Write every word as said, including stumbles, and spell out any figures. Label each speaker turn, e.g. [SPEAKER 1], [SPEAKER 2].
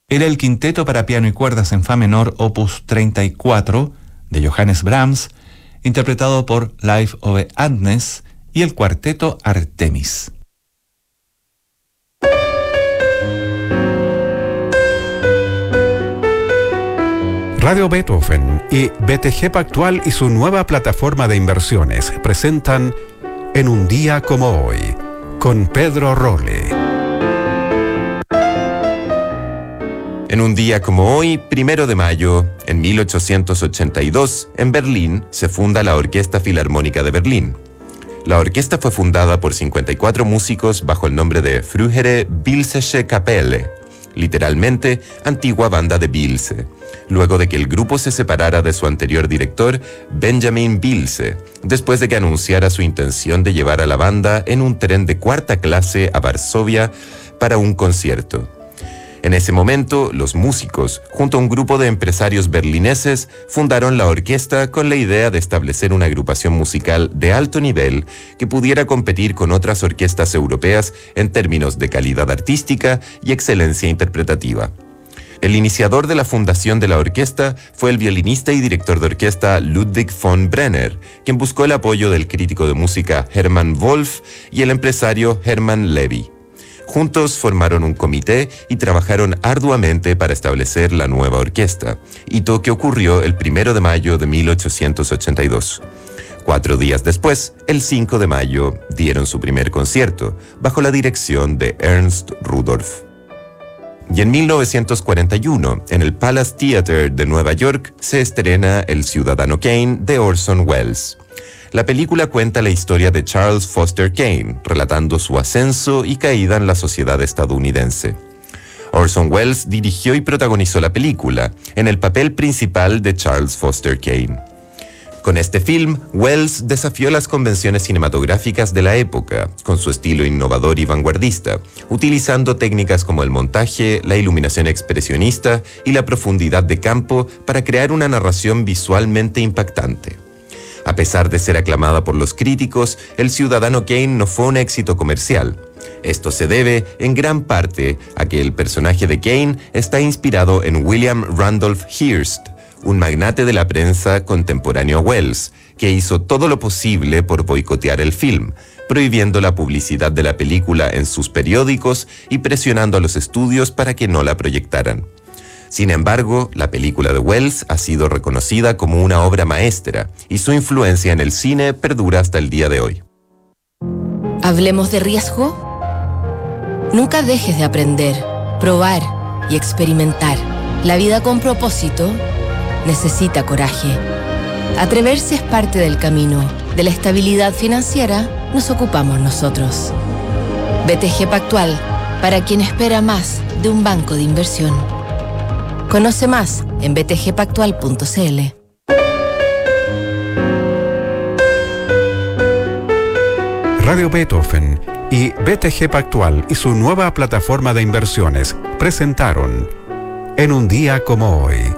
[SPEAKER 1] era el quinteto para piano y cuerdas en fa menor opus treinta y cuatro de Johannes Brahms, interpretado por Leif Ove Andsnes y el cuarteto Artemis.
[SPEAKER 2] Radio Beethoven y B T G Pactual y su nueva plataforma de inversiones presentan En un día como hoy, con Pedro Rolle.
[SPEAKER 3] En un día como hoy, primero de mayo, en mil ochocientos ochenta y dos, en Berlín, se funda la Orquesta Filarmónica de Berlín. La orquesta fue fundada por cincuenta y cuatro músicos bajo el nombre de Frühere Bilsesche Kapelle, literalmente, antigua banda de Bilse, luego de que el grupo se separara de su anterior director, Benjamin Bilse, después de que anunciara su intención de llevar a la banda en un tren de cuarta clase a Varsovia para un concierto. En ese momento, los músicos, junto a un grupo de empresarios berlineses, fundaron la orquesta con la idea de establecer una agrupación musical de alto nivel que pudiera competir con otras orquestas europeas en términos de calidad artística y excelencia interpretativa. El iniciador de la fundación de la orquesta fue el violinista y director de orquesta Ludwig von Brenner, quien buscó el apoyo del crítico de música Hermann Wolf y el empresario Hermann Levy. Juntos formaron un comité y trabajaron arduamente para establecer la nueva orquesta, hito que ocurrió el primero de mayo de mil ochocientos ochenta y dos. Cuatro días después, el cinco de mayo, dieron su primer concierto, bajo la dirección de Ernst Rudolph. Y en mil novecientos cuarenta y uno, en el Palace Theatre de Nueva York, se estrena El Ciudadano Kane de Orson Welles. La película cuenta la historia de Charles Foster Kane, relatando su ascenso y caída en la sociedad estadounidense. Orson Welles dirigió y protagonizó la película, en el papel principal de Charles Foster Kane. Con este film, Welles desafió las convenciones cinematográficas de la época, con su estilo innovador y vanguardista, utilizando técnicas como el montaje, la iluminación expresionista y la profundidad de campo para crear una narración visualmente impactante. A pesar de ser aclamada por los críticos, El Ciudadano Kane no fue un éxito comercial. Esto se debe, en gran parte, a que el personaje de Kane está inspirado en William Randolph Hearst, un magnate de la prensa contemporáneo a Welles, que hizo todo lo posible por boicotear el film, prohibiendo la publicidad de la película en sus periódicos y presionando a los estudios para que no la proyectaran. Sin embargo, la película de Welles ha sido reconocida como una obra maestra y su influencia en el cine perdura hasta el día de hoy.
[SPEAKER 4] ¿Hablemos de riesgo? Nunca dejes de aprender, probar y experimentar. La vida con propósito necesita coraje. Atreverse es parte del camino. De la estabilidad financiera nos ocupamos nosotros. B T G Pactual, para quien espera más de un banco de inversión. Conoce más en b t g pactual punto c l.
[SPEAKER 2] Radio Beethoven y B T G Pactual y su nueva plataforma de inversiones presentaron En un día como hoy,